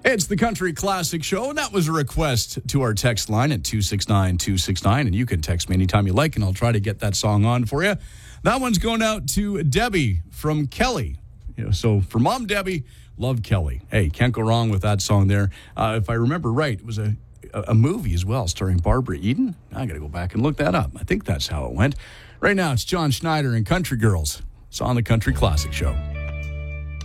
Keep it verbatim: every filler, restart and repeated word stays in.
It's the Country Classic Show, and that was a request to our text line at two six nine two six nine, and you can text me anytime you like, and I'll try to get that song on for you. That one's going out to Debbie from Kelly. You know, so for Mom Debbie, love Kelly. Hey, can't go wrong with that song there. Uh, if I remember right, it was a, a, a movie as well starring Barbara Eden. I got to go back and look that up. I think that's how it went. Right now, it's John Schneider and Country Girls. It's on the Country Classic Show.